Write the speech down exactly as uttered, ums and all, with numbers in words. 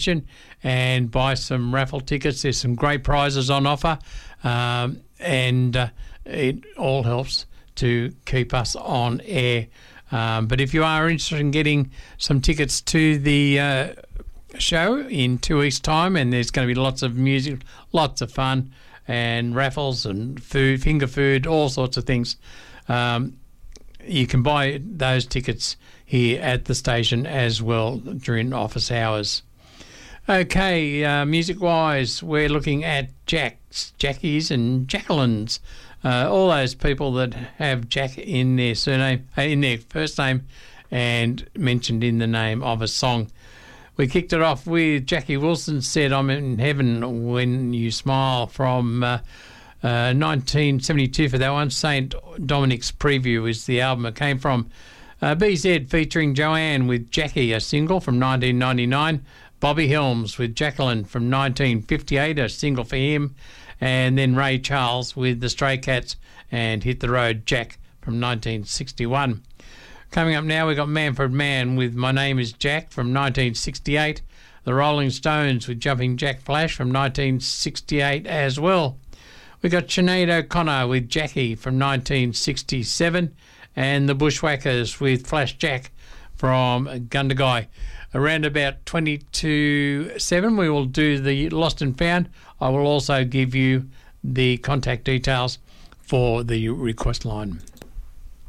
and buy some raffle tickets. There's some great prizes on offer, um, and uh, it all helps to keep us on air. Um, but if you are interested in getting some tickets to the uh, show in two weeks' time, and there's going to be lots of music, lots of fun, and raffles and food, finger food, all sorts of things, um, you can buy those tickets here at the station as well during office hours. Okay, uh, music-wise, we're looking at Jacks, Jackies and Jacquelines. Uh, all those people that have Jack in their surname, uh, in their first name, and mentioned in the name of a song. We kicked it off with Jackie Wilson said, "I'm in heaven when you smile," from uh, uh, nineteen seventy-two for that one. Saint Dominic's Preview is the album it came from. Uh, B Z featuring Joanne with Jackie, a single from nineteen ninety-nine. Bobby Helms with Jacqueline from nineteen fifty-eight, a single for him. And then Ray Charles with the Stray Cats and Hit the Road Jack from nineteen sixty-one. Coming up now, we've got Manfred Mann with My Name is Jack from nineteen sixty-eight. The Rolling Stones with Jumping Jack Flash from nineteen sixty-eight as well. We've got Sinead O'Connor with Jackie from nineteen sixty-seven. And the Bushwhackers with Flash Jack from Gundagai. Around about twenty to seven, we will do the Lost and Found. I will also give you the contact details for the request line.